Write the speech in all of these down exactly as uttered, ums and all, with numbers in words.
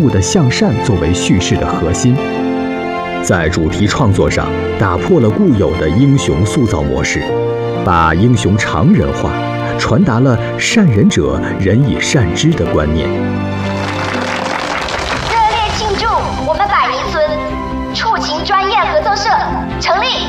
物的向善作为叙事的核心。在主题创作上，打破了固有的英雄塑造模式，把英雄常人化，传达了善人者人以善之的观念。 热烈庆祝我们百尼村触情专业合作社成立。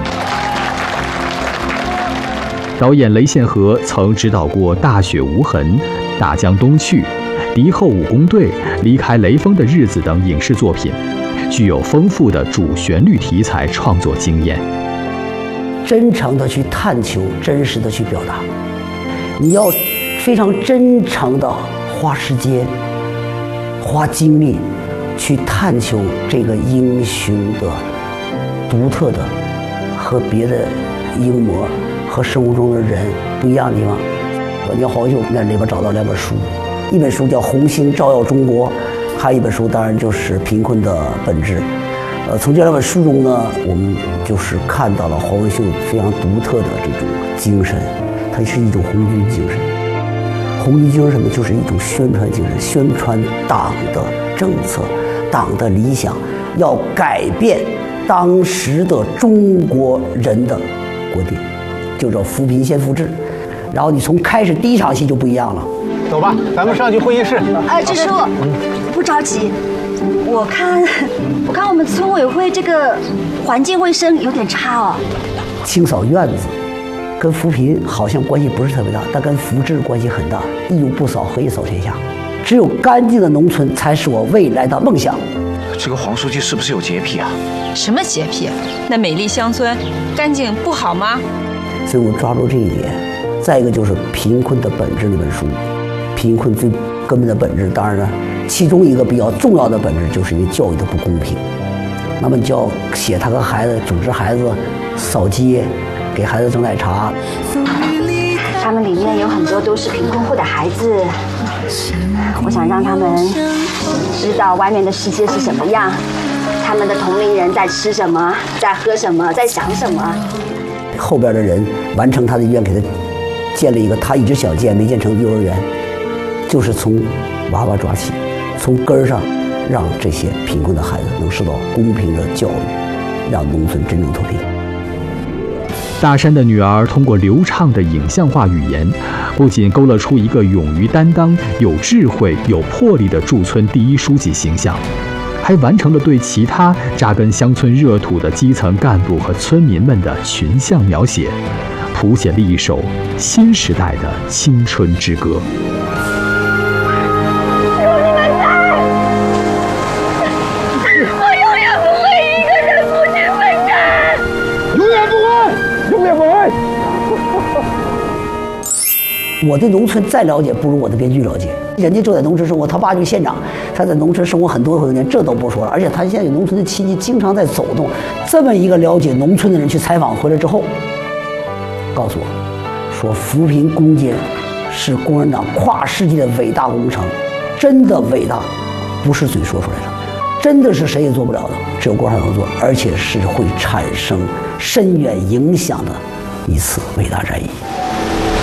导演雷宪和曾指导过《大雪无痕》《大江东去》《敌后武工队》《离开雷锋的日子》等影视作品，具有丰富的主旋律题材创作经验。 真诚地去探求，真实的去表达，你要非常真诚地花时间、花精力去探求这个英雄的独特的和别的英模和生活中的人不一样的地方。你要好久在里边找到两本书，一本书叫《红星照耀中国》，还有一本书当然就是《贫困的本质》。呃，从这两本书中呢，我们就是看到了黄文秀非常独特的这种精神，它是一种红军精神。红军精神什么？就是一种宣传精神，宣传党的政策、党的理想，要改变当时的中国人的观点，就叫扶贫先扶志。然后你从开始第一场戏就不一样了。 走吧，咱们上去会议室。 呃，支书，不着急。我看，我看我们村委会这个环境卫生有点差哦。 清扫院子，跟扶贫好像关系不是特别大，但跟扶志关系很大。一无不扫，何以扫天下？只有干净的农村才是我未来的梦想。 这个黄书记是不是有洁癖啊？ 什么洁癖？那美丽乡村干净不好吗？ 所以我抓住这一点。再一个就是《贫困的本质》那本书，贫困最根本的本质，当然呢，其中一个比较重要的本质就是因为教育的不公平。那么你就要写他和孩子组织孩子扫街，给孩子蒸奶茶。 他们里面有很多都是贫困户的孩子，我想让他们知道外面的世界是什么样，他们的同龄人在吃什么，在喝什么，在想什么。 后边的人完成他的愿，给他建了一个他一直想建没建成的幼儿园，就是从娃娃抓起，从根儿上让这些贫困的孩子能受到公平的教育，让农村真正脱贫。 大山的女儿通过流畅的影像化语言，不仅勾勒出一个勇于担当、有智慧、有魄力的驻村第一书记形象，还完成了对其他扎根乡村热土的基层干部和村民们的群像描写，谱写了一首新时代的青春之歌。 我对农村再了解，不如我的编剧了解。人家就在农村生活，他爸就是县长，他在农村生活很多很多年，这都不说了。而且他现在有农村的亲戚，经常在走动。这么一个了解农村的人去采访回来之后，告诉我，说扶贫攻坚是共产党跨世纪的伟大工程，真的伟大，不是嘴说出来的，真的是谁也做不了的，只有共产党能做，而且是会产生深远影响的一次伟大战役。